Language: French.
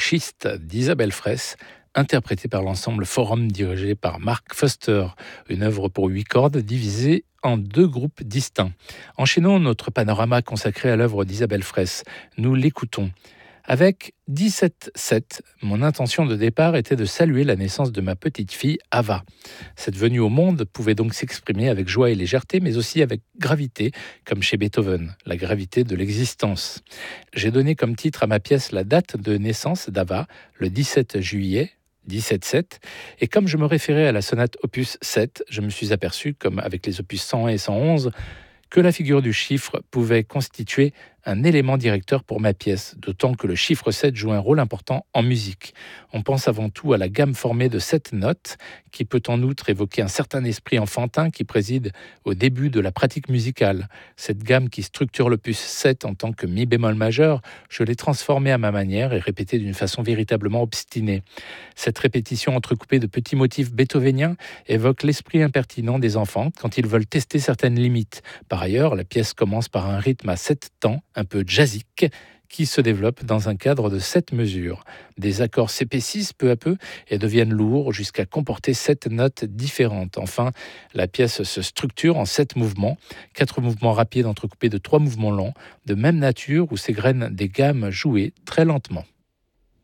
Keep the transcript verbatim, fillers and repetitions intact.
Schiste d'Isabelle Fraisse, interprétée par l'ensemble Forum dirigé par Mark Foster, une œuvre pour huit cordes divisée en deux groupes distincts. Enchaînons notre panorama consacré à l'œuvre d'Isabelle Fraisse. Nous l'écoutons. Avec dix-sept sept, mon intention de départ était de saluer la naissance de ma petite fille Ava. Cette venue au monde pouvait donc s'exprimer avec joie et légèreté, mais aussi avec gravité, comme chez Beethoven, la gravité de l'existence. J'ai donné comme titre à ma pièce la date de naissance d'Ava, le dix-sept juillet, dix-sept sept, et comme je me référais à la sonate opus sept, je me suis aperçu, comme avec les opus cent un et cent onze, que la figure du chiffre pouvait constituer un élément directeur pour ma pièce, d'autant que le chiffre sept joue un rôle important en musique. On pense avant tout à la gamme formée de sept notes, qui peut en outre évoquer un certain esprit enfantin qui préside au début de la pratique musicale. Cette gamme qui structure l'opus sept en tant que mi bémol majeur, je l'ai transformée à ma manière et répétée d'une façon véritablement obstinée. Cette répétition entrecoupée de petits motifs beethoveniens évoque l'esprit impertinent des enfants quand ils veulent tester certaines limites. Par ailleurs, la pièce commence par un rythme à sept temps, un peu jazzique, qui se développe dans un cadre de sept mesures. Des accords s'épaississent peu à peu et deviennent lourds jusqu'à comporter sept notes différentes. Enfin, la pièce se structure en sept mouvements, quatre mouvements rapides entrecoupés de trois mouvements longs, de même nature où s'égrènent des gammes jouées très lentement.